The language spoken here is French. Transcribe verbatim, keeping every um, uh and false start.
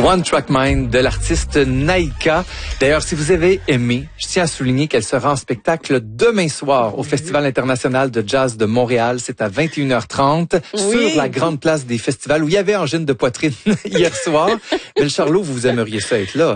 One Track Mind de l'artiste Naïka. D'ailleurs, si vous avez aimé, je tiens à souligner qu'elle sera en spectacle demain soir au Festival international de jazz de Montréal. C'est à vingt et une heures trente oui. sur la grande place des festivals où il y avait Angine de poitrine hier soir. Mais le Charlot, vous aimeriez ça être là.